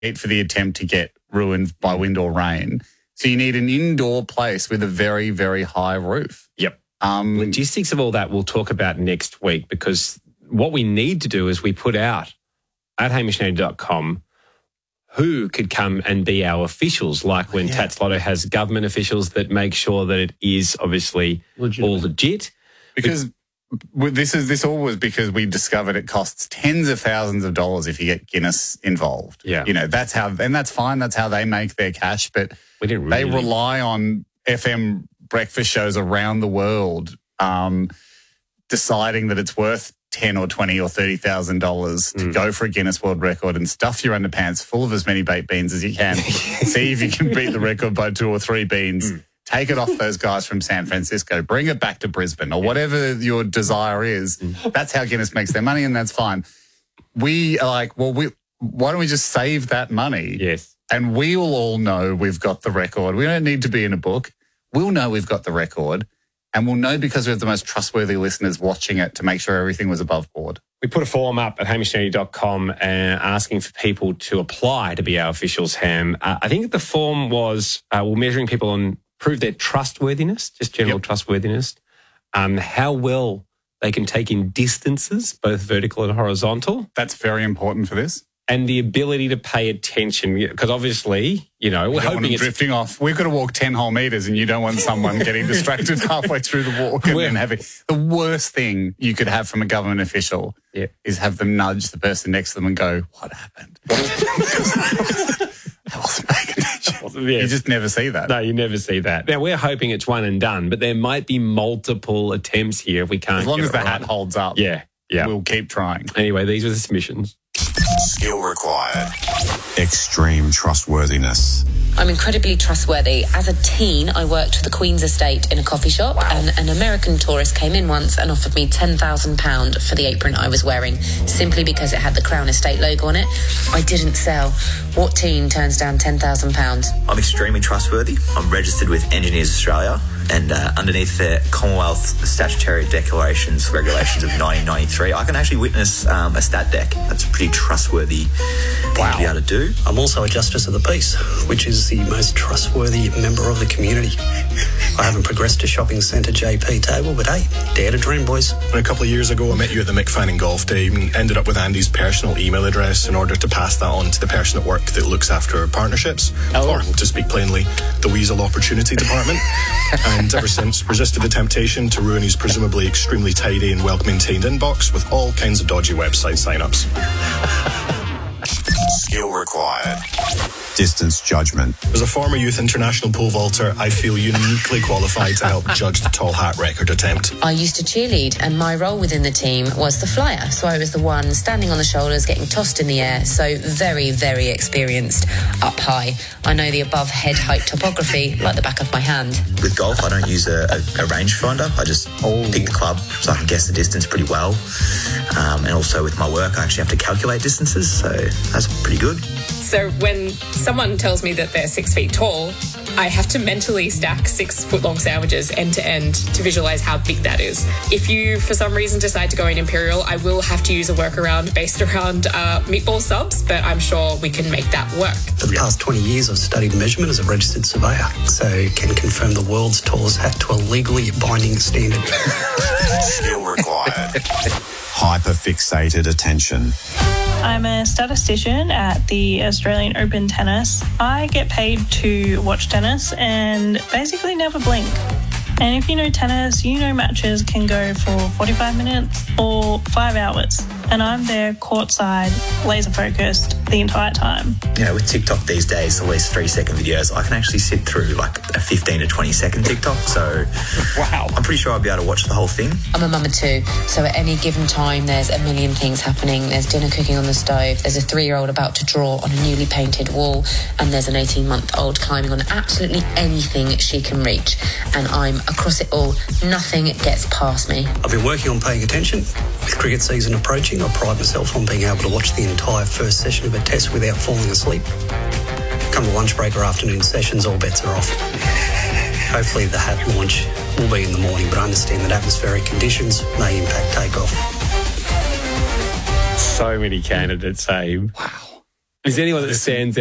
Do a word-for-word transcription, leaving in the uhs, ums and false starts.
for the attempt to get ruined by wind or rain. So you need an indoor place with a very, very high roof. Yep. Um, Logistics of all that we'll talk about next week, because what we need to do is we put out at hamish and andy dot com who could come and be our officials, like when yeah. Tats Lotto has government officials that make sure that it is obviously Legitimate. all legit. Because but, this is this all was because we discovered it costs tens of thousands of dollars if you get Guinness involved. Yeah. You know, that's how, and that's fine. That's how they make their cash. But we didn't really. they rely on F M breakfast shows around the world um, deciding that it's worth ten or twenty or thirty thousand dollars to mm. go for a Guinness World Record and stuff your underpants full of as many baked beans as you can. See if you can beat the record by two or three beans. Mm. Take it off those guys from San Francisco. Bring it back to Brisbane or whatever your desire is. Mm. That's how Guinness makes their money, and that's fine. We are like, well, we why don't we just save that money? Yes. And we'll all know we've got the record. We don't need to be in a book. We'll know we've got the record. And we'll know because we have the most trustworthy listeners watching it to make sure everything was above board. We put a form up at hamish and andy dot com and asking for people to apply to be our officials, Ham. Uh, I think the form was, uh, we're measuring people on prove their trustworthiness, just general yep. trustworthiness, um, how well they can take in distances, both vertical and horizontal. That's very important for this. And the ability to pay attention, because obviously, you know, we're hoping it's drifting off. We've got to walk ten whole metres, and you don't want someone getting distracted halfway through the walk and then having the worst thing you could have from a government official yeah. is have them nudge the person next to them and go, "What happened?" I wasn't paying attention. Wasn't, yes. You just never see that. No, you never see that. Now we're hoping it's one and done, but there might be multiple attempts here if we can't. As long get as it the right. hat holds up, yeah, yeah, we'll keep trying. Anyway, these are the submissions. Skill required. Extreme trustworthiness. I'm incredibly trustworthy. As a teen, I worked for the Queen's Estate in a coffee shop, wow. and an American tourist came in once and offered me ten thousand pounds for the apron I was wearing, simply because it had the Crown Estate logo on it. I didn't sell. What teen turns down ten thousand pounds? I'm extremely trustworthy. I'm registered with Engineers Australia, and uh, underneath the Commonwealth Statutory Declarations Regulations of nineteen ninety-three, I can actually witness um, a stat dec. That's a pretty trustworthy thing wow. to be able to do. I'm also a Justice of the Peace, which is the most trustworthy member of the community. I haven't progressed to shopping centre J P table, but hey, dare to dream, boys. A couple of years ago, I met you at the McFanning Golf Day and ended up with Andy's personal email address in order to pass that on to the person at work that looks after partnerships, oh. or to speak plainly, the Weasel Opportunity Department. And ever since, resisted the temptation to ruin his presumably extremely tidy and well-maintained inbox with all kinds of dodgy website sign-ups. Skill required. Distance judgment. As a former youth international pole vaulter, I feel uniquely qualified to help judge the tall hat record attempt. I used to cheerlead, and my role within the team was the flyer. So I was the one standing on the shoulders, getting tossed in the air. So very, very experienced up high. I know the above head height topography like the back of my hand. With golf, I don't use a, a, a rangefinder. I just oh. pick the club so I can guess the distance pretty well. Um, and also with my work, I actually have to calculate distances. So that's pretty good. So when someone tells me that they're six feet tall, I have to mentally stack six foot long sandwiches end to end to visualize how big that is. If you, for some reason, decide to go in Imperial, I will have to use a workaround based around uh, meatball subs, but I'm sure we can make that work. For the past twenty years, I've studied measurement as a registered surveyor, so can confirm the world's tallest hat to a legally binding standard. Skill required. Hyperfixated attention. I'm a statistician at the Australian Open Tennis. I get paid to watch tennis and basically never blink. And if you know tennis, you know matches can go for forty-five minutes or five hours. And I'm there courtside, laser focused the entire time. You know, with TikTok these days, at least three second videos, I can actually sit through like a fifteen to twenty second TikTok. So wow, I'm pretty sure I'll be able to watch the whole thing. I'm a mama too. So at any given time, there's a million things happening. There's dinner cooking on the stove. There's a three-year-old about to draw on a newly painted wall. And there's an eighteen-month-old climbing on absolutely anything she can reach. And I'm across it all. Nothing gets past me. I've been working on paying attention. With cricket season approaching, I pride myself on being able to watch the entire first session of a test without falling asleep. Come to lunch break or afternoon sessions, all bets are off. Hopefully the hat launch will be in the morning, but I understand that atmospheric conditions may impact takeoff. So many candidates say, wow, Is there anyone that stands